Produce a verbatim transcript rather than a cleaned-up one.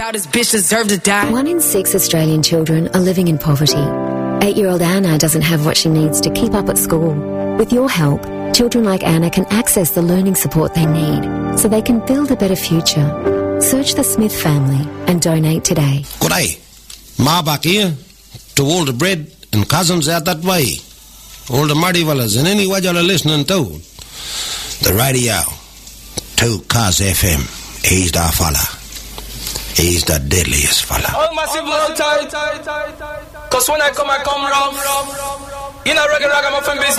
How this bitch deserve to die? One in six Australian children are living in poverty. Eight-year-old Anna doesn't have what she needs to keep up at school. With your help, children like Anna can access the learning support they need so they can build a better future. Search the Smith family and donate today. Good day. Ma back here to all the bread and cousins out that way. All the muddy fellas and any way you're listening to. The radio. two Cars F M. He's the fella. He's the deadliest fella. All massive low tight. Cause when I come, I come rough. You know, regular ragamuffin business.